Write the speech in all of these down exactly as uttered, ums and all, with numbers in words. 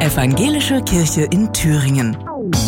Evangelische Kirche in Thüringen.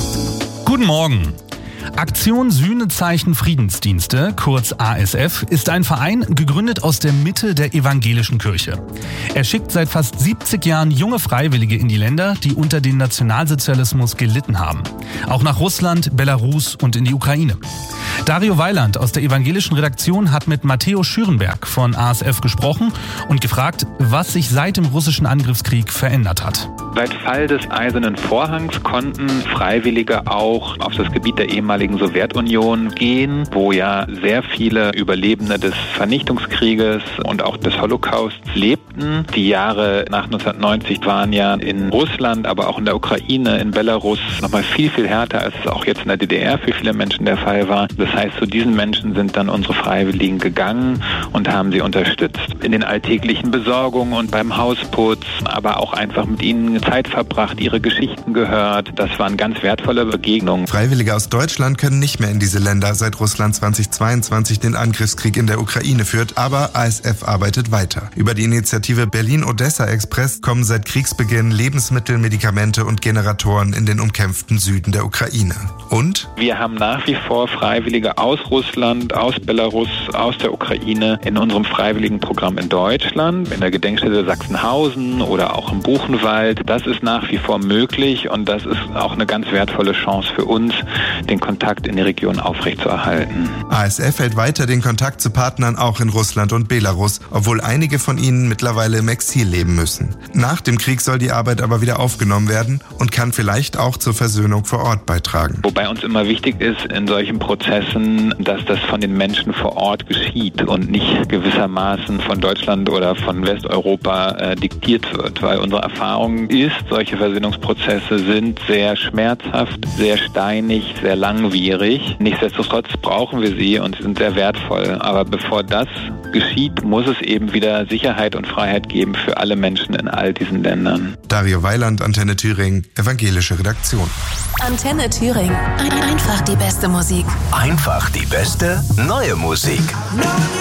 Guten Morgen. Aktion Sühnezeichen Friedensdienste, kurz A S F, ist ein Verein, gegründet aus der Mitte der evangelischen Kirche. Er schickt seit fast siebzig Jahren junge Freiwillige in die Länder, die unter dem Nationalsozialismus gelitten haben. Auch nach Russland, Belarus und in die Ukraine. Dario Weiland aus der evangelischen Redaktion hat mit Matteo Schürenberg von A S F gesprochen und gefragt, was sich seit dem russischen Angriffskrieg verändert hat. Seit Fall des Eisernen Vorhangs konnten Freiwillige auch auf das Gebiet der ehemaligen Sowjetunion gehen, wo ja sehr viele Überlebende des Vernichtungskrieges und auch des Holocausts lebten. Die Jahre nach neunzehnhundertneunzig waren ja in Russland, aber auch in der Ukraine, in Belarus nochmal viel, viel härter, als es auch jetzt in der D D R für viele Menschen der Fall war. Das heißt, zu diesen Menschen sind dann unsere Freiwilligen gegangen und haben sie unterstützt. In den alltäglichen Besorgungen und beim Hausputz, aber auch einfach mit ihnen Zeit verbracht, ihre Geschichten gehört. Das waren ganz wertvolle Begegnungen. Freiwillige aus Deutschland können nicht mehr in diese Länder, seit Russland zweitausendzweiundzwanzig den Angriffskrieg in der Ukraine führt, aber A S F arbeitet weiter. Über die Initiative Berlin-Odessa-Express kommen seit Kriegsbeginn Lebensmittel, Medikamente und Generatoren in den umkämpften Süden der Ukraine. Und? Wir haben nach wie vor Freiwillige aus Russland, aus Belarus, aus der Ukraine in unserem Freiwilligenprogramm in Deutschland, in der Gedenkstätte Sachsenhausen oder auch im Buchenwald. Das ist nach wie vor möglich und das ist auch eine ganz wertvolle Chance für uns, den Kontakt in die Region aufrechtzuerhalten. A S F hält weiter den Kontakt zu Partnern auch in Russland und Belarus, obwohl einige von ihnen mittlerweile im Exil leben müssen. Nach dem Krieg soll die Arbeit aber wieder aufgenommen werden und kann vielleicht auch zur Versöhnung vor Ort beitragen. Wobei uns immer wichtig ist in solchen Prozessen, dass das von den Menschen vor Ort geschieht und nicht gewissermaßen von Deutschland oder von Westeuropa äh, diktiert wird, weil unsere Erfahrung ist, solche Versöhnungsprozesse sind sehr schmerzhaft, sehr steinig, sehr langwierig. Nichtsdestotrotz brauchen wir sie und sie sind sehr wertvoll. Aber bevor das geschieht, muss es eben wieder Sicherheit und Freiheit geben für alle Menschen in all diesen Ländern. Dario Weiland, Antenne Thüringen, evangelische Redaktion. Antenne Thüringen. Einfach die beste Musik. Einfach die beste neue Musik.